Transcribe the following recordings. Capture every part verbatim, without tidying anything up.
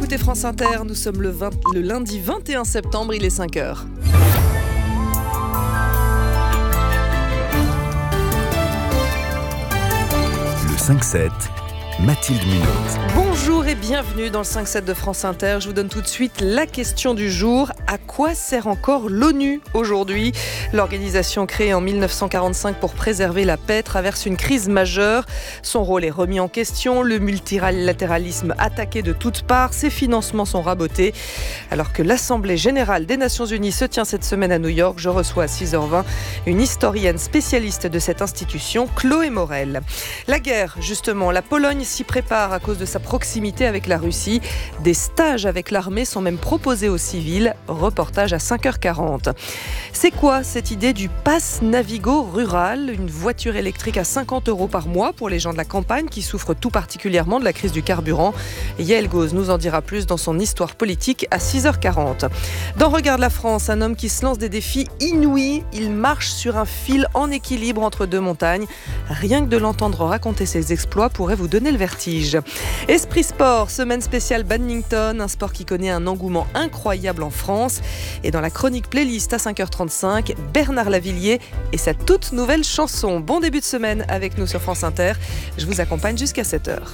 écoutez France Inter, nous sommes le, vingt, le lundi vingt et un septembre, il est cinq heures. Le cinq sept, Mathilde Munoz. Bonjour et bienvenue dans le cinq sept de France Inter. Je vous donne tout de suite la question du jour. À quoi sert encore l'ONU aujourd'hui ? L'organisation créée en dix-neuf cent quarante-cinq pour préserver la paix traverse une crise majeure. Son rôle est remis en question, le multilatéralisme attaqué de toutes parts, ses financements sont rabotés. Alors que l'Assemblée générale des Nations Unies se tient cette semaine à New York, je reçois à six heures vingt une historienne spécialiste de cette institution, Chloé Morel. La guerre, justement, la Pologne s'y prépare à cause de sa proximité avec la Russie. Des stages avec l'armée sont même proposés aux civils. Reportage à cinq heures quarante. C'est quoi cette idée du pass Navigo rural ? Une voiture électrique à cinquante euros par mois pour les gens de la campagne qui souffrent tout particulièrement de la crise du carburant. Yael Gauze nous en dira plus dans son histoire politique à six heures quarante. Dans Regarde la France, un homme qui se lance des défis inouïs. Il marche sur un fil en équilibre entre deux montagnes. Rien que de l'entendre raconter ses exploits pourrait vous donner le vertige. Esprit Sport, semaine spéciale badminton, un sport qui connaît un engouement incroyable en France. Et dans la chronique playlist à cinq heures trente-cinq, Bernard Lavilliers et sa toute nouvelle chanson. Bon début de semaine avec nous sur France Inter. Je vous accompagne jusqu'à sept heures.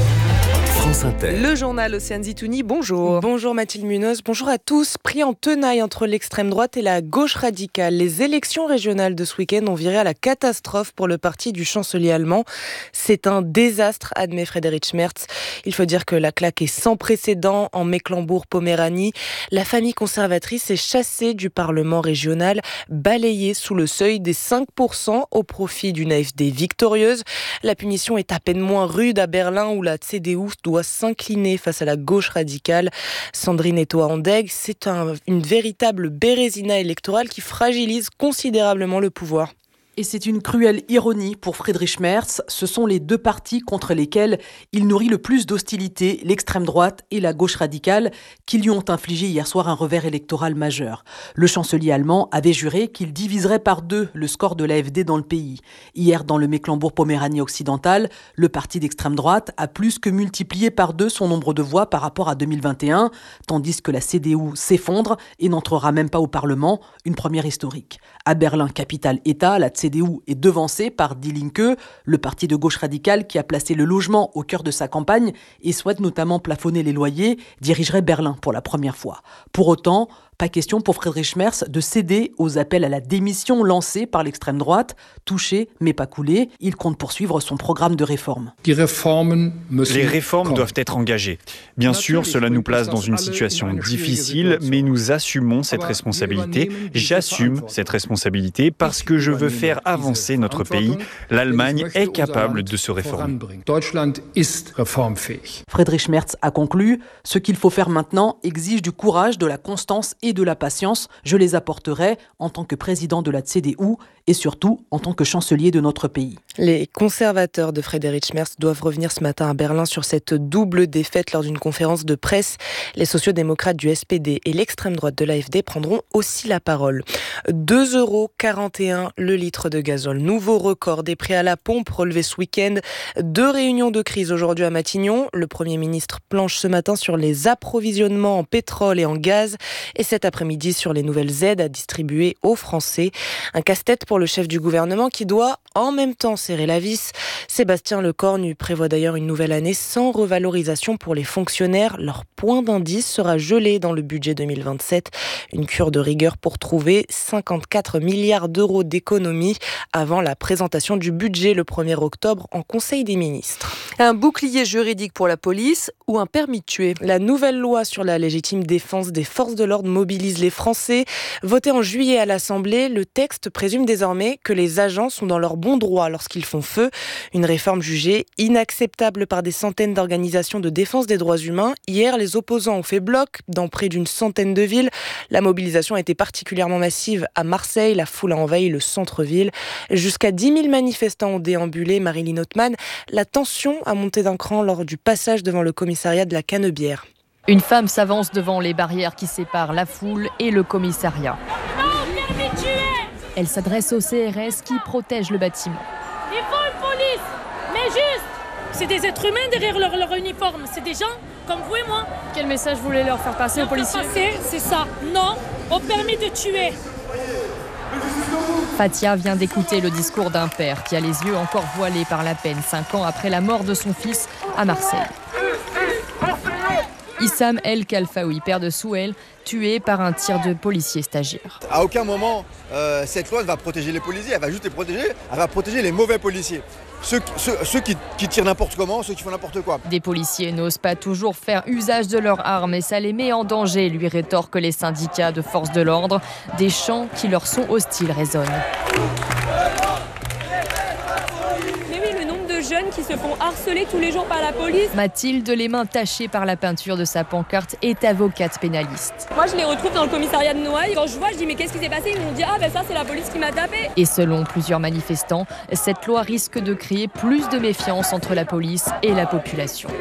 France Inter. Le journal Océane Zitouni, bonjour. Bonjour Mathilde Munoz, bonjour à tous. Pris en tenaille entre l'extrême droite et la gauche radicale, les élections régionales de ce week-end ont viré à la catastrophe pour le parti du chancelier allemand. C'est un désastre, admet Friedrich Merz. Il faut dire que la claque est sans précédent en Mecklembourg-Poméranie. La famille conservatrice est chassée du Parlement régional, balayée sous le seuil des cinq pour cent au profit d'une A F D victorieuse. La punition est à peine moins rude à Berlin où la C D U doit s'incliner face à la gauche radicale. Sandrine Etoa-Andegg, c'est un, une véritable bérésina électorale qui fragilise considérablement le pouvoir. Et c'est une cruelle ironie pour Friedrich Merz. Ce sont les deux partis contre lesquels il nourrit le plus d'hostilité, l'extrême droite et la gauche radicale, qui lui ont infligé hier soir un revers électoral majeur. Le chancelier allemand avait juré qu'il diviserait par deux le score de l'A F D dans le pays. Hier, dans le Mecklembourg-Poméranie occidental, le parti d'extrême droite a plus que multiplié par deux son nombre de voix par rapport à deux mille vingt et un, tandis que la C D U s'effondre et n'entrera même pas au Parlement, une première historique. À Berlin, capitale-État, la C D U est devancée par Die Linke, le parti de gauche radicale qui a placé le logement au cœur de sa campagne et souhaite notamment plafonner les loyers, dirigerait Berlin pour la première fois. Pour autant, pas question pour Friedrich Merz de céder aux appels à la démission lancés par l'extrême droite. Touché, mais pas coulé, il compte poursuivre son programme de réforme. Les réformes doivent être engagées. Bien sûr, cela nous place dans une situation difficile, mais nous assumons cette responsabilité. J'assume cette responsabilité parce que je veux faire avancer notre pays. L'Allemagne est capable de se réformer. Friedrich Merz a conclu, ce qu'il faut faire maintenant exige du courage, de la constance et de la patience. Je les apporterai en tant que président de la C D U et surtout en tant que chancelier de notre pays. Les conservateurs de Friedrich Merz doivent revenir ce matin à Berlin sur cette double défaite lors d'une conférence de presse. Les sociodémocrates du S P D et l'extrême droite de l'A F D prendront aussi la parole. deux euros quarante et un le litre de gazole. Nouveau record des prix à la pompe relevé ce week-end. Deux réunions de crise aujourd'hui à Matignon. Le Premier ministre planche ce matin sur les approvisionnements en pétrole et en gaz et cet après-midi sur les nouvelles aides à distribuer aux Français. Un casse-tête pour le chef du gouvernement qui doit en même temps serrer la vis. Sébastien Lecornu prévoit d'ailleurs une nouvelle année sans revalorisation pour les fonctionnaires. Leur point d'indice sera gelé dans le budget deux mille vingt-sept. Une cure de rigueur pour trouver cinquante-quatre milliards d'euros d'économies avant la présentation du budget le premier octobre en Conseil des ministres. Un bouclier juridique pour la police ou un permis de tuer ? La nouvelle loi sur la légitime défense des forces de l'ordre mobilise les Français. Voté en juillet à l'Assemblée, le texte présume désormais que les agents sont dans leur bon droit lorsqu'ils font feu. Une réforme jugée inacceptable par des centaines d'organisations de défense des droits humains. Hier, les opposants ont fait bloc dans près d'une centaine de villes. La mobilisation a été particulièrement massive à Marseille. La foule a envahi le centre-ville. Jusqu'à dix mille manifestants ont déambulé. Marilyn Hotman, la tension a monté d'un cran lors du passage devant le commissariat de la Canebière. Une femme s'avance devant les barrières qui séparent la foule et le commissariat. Elle s'adresse au C R S qui protège le bâtiment. Il faut une police, mais juste C'est des êtres humains derrière leur, leur uniforme. C'est des gens comme vous et moi. Quel message vous voulez leur faire passer aux policiers ? Passer, c'est ça. Non au permis de tuer. Fatia vient d'écouter le discours d'un père qui a les yeux encore voilés par la peine, cinq ans après la mort de son fils à Marseille. Issam El Khalfaoui, père de Souhel, tué par un tir de policier stagiaire. À aucun moment, euh, cette loi ne va protéger les policiers, elle va juste les protéger, elle va protéger les mauvais policiers. Ceux, ceux, ceux qui, qui tirent n'importe comment, ceux qui font n'importe quoi. Des policiers n'osent pas toujours faire usage de leurs armes et ça les met en danger, lui rétorquent les syndicats de forces de l'ordre. Des chants qui leur sont hostiles résonnent. Jeunes qui se font harceler tous les jours par la police. Mathilde, les mains tachées par la peinture de sa pancarte, est avocate pénaliste. Moi, je les retrouve dans le commissariat de Noailles. Quand je vois, je dis mais qu'est-ce qui s'est passé ? Ils m'ont dit ah ben ça c'est la police qui m'a tapé. Et selon plusieurs manifestants, cette loi risque de créer plus de méfiance entre la police et la population.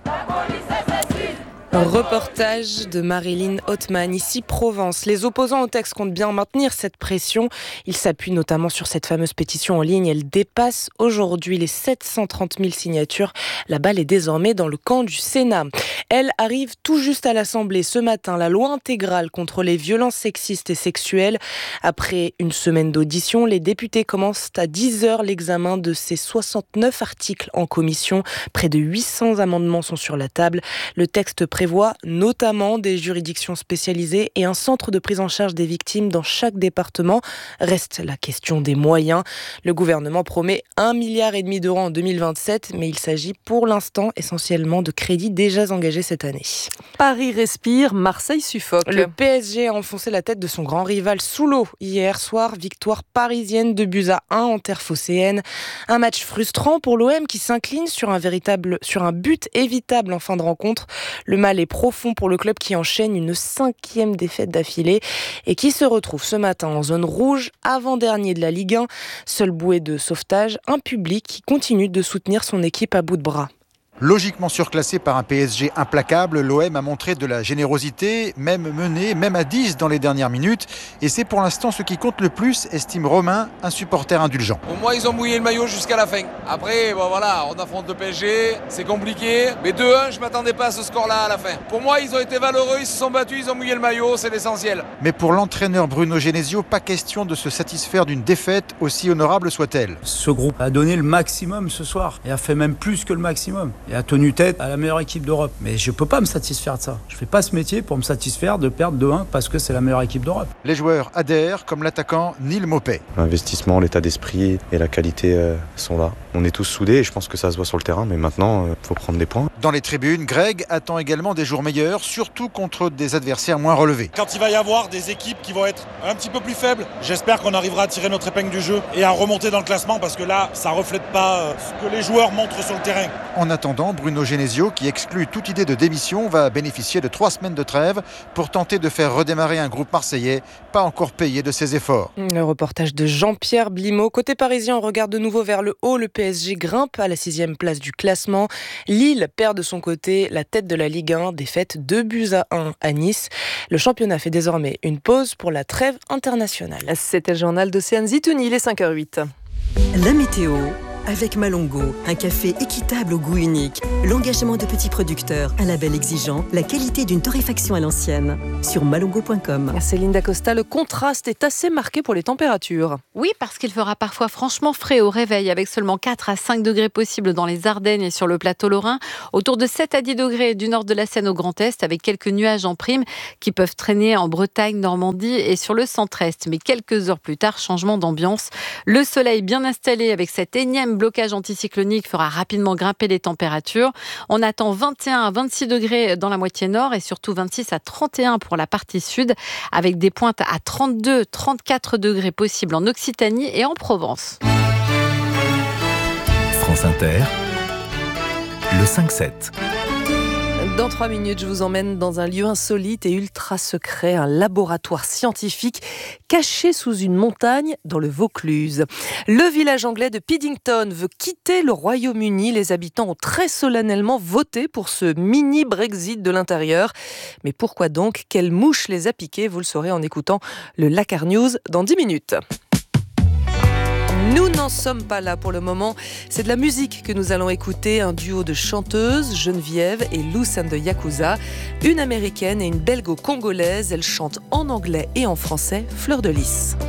Reportage de Marilyn Hotman, ici Provence. Les opposants au texte comptent bien maintenir cette pression. Ils s'appuient notamment sur cette fameuse pétition en ligne. Elle dépasse aujourd'hui les sept cent trente mille signatures. La balle est désormais dans le camp du Sénat. Elle arrive tout juste à l'Assemblée ce matin, la loi intégrale contre les violences sexistes et sexuelles. Après une semaine d'audition, les députés commencent à dix heures l'examen de ces soixante-neuf articles en commission. Près de huit cents amendements sont sur la table. Le texte prévoit notamment des juridictions spécialisées et un centre de prise en charge des victimes dans chaque département. Reste la question des moyens. Le gouvernement promet un milliard et demi d'euros en deux mille vingt-sept, mais il s'agit pour l'instant essentiellement de crédits déjà engagés cette année. Paris respire, Marseille suffoque. Le P S G a enfoncé la tête de son grand rival sous l'eau hier soir. Victoire parisienne deux buts à un en terre phocéenne. Un match frustrant pour l'O M qui s'incline sur un véritable, sur un but évitable en fin de rencontre. Le mal est profond pour le club qui enchaîne une cinquième défaite d'affilée et qui se retrouve ce matin en zone rouge, avant-dernier de la Ligue un. Seule bouée de sauvetage, un public qui continue de soutenir son équipe à bout de bras. Logiquement surclassé par un P S G implacable, l'O M a montré de la générosité, même mené, même à dix dans les dernières minutes. Et c'est pour l'instant ce qui compte le plus, estime Romain, un supporter indulgent. Pour moi, ils ont mouillé le maillot jusqu'à la fin. Après, bon, voilà, on affronte le P S G, c'est compliqué. Mais deux un, je ne m'attendais pas à ce score-là à la fin. Pour moi, ils ont été valeureux, ils se sont battus, ils ont mouillé le maillot, c'est l'essentiel. Mais pour l'entraîneur Bruno Genesio, pas question de se satisfaire d'une défaite, aussi honorable soit-elle. Ce groupe a donné le maximum ce soir et a fait même plus que le maximum. Et a tenu tête à la meilleure équipe d'Europe. Mais je ne peux pas me satisfaire de ça. Je ne fais pas ce métier pour me satisfaire de perdre deux un parce que c'est la meilleure équipe d'Europe. Les joueurs adhèrent, comme l'attaquant Neil Maupay. L'investissement, l'état d'esprit et la qualité euh, sont là. On est tous soudés et je pense que ça se voit sur le terrain, mais maintenant, il euh, faut prendre des points. Dans les tribunes, Greg attend également des jours meilleurs, surtout contre des adversaires moins relevés. Quand il va y avoir des équipes qui vont être un petit peu plus faibles, j'espère qu'on arrivera à tirer notre épingle du jeu et à remonter dans le classement parce que là, ça ne reflète pas euh, ce que les joueurs montrent sur le terrain. En attendant, Bruno Genesio, qui exclut toute idée de démission, va bénéficier de trois semaines de trêve pour tenter de faire redémarrer un groupe marseillais pas encore payé de ses efforts. Le reportage de Jean-Pierre Blimaud. Côté parisien, on regarde de nouveau vers le haut. Le P S G grimpe à la sixième place du classement. Lille perd de son côté la tête de la Ligue un, défaite deux buts à un à Nice. Le championnat fait désormais une pause pour la trêve internationale. C'était le journal d'Océane Zitouni, il est cinq heures huit. La météo avec Malongo, un café équitable au goût unique, l'engagement de petits producteurs, un label exigeant, la qualité d'une torréfaction à l'ancienne. Sur malongo point com. Céline Dacosta, le contraste est assez marqué pour les températures. Oui, parce qu'il fera parfois franchement frais au réveil, avec seulement quatre à cinq degrés possibles dans les Ardennes et sur le plateau lorrain, autour de sept à dix degrés du nord de la Seine au Grand Est, avec quelques nuages en prime qui peuvent traîner en Bretagne, Normandie et sur le centre-est. Mais quelques heures plus tard, changement d'ambiance. Le soleil bien installé avec cette énième blocage anticyclonique fera rapidement grimper les températures. On attend vingt et un à vingt-six degrés dans la moitié nord et surtout vingt-six à trente et un pour la partie sud, avec des pointes à trente-deux à trente-quatre degrés possibles en Occitanie et en Provence. France Inter, le cinq sept. Dans trois minutes, je vous emmène dans un lieu insolite et ultra secret, un laboratoire scientifique caché sous une montagne dans le Vaucluse. Le village anglais de Piddington veut quitter le Royaume-Uni. Les habitants ont très solennellement voté pour ce mini-Brexit de l'intérieur. Mais pourquoi donc ? Quelle mouche les a piqués ? Vous le saurez en écoutant le Lakar News dans dix minutes. Nous n'en sommes pas là pour le moment. C'est de la musique que nous allons écouter, un duo de chanteuses, Geneviève et Loose and the Yakuza, une américaine et une belgo-congolaise. Elles chantent en anglais et en français, Fleur de Lys.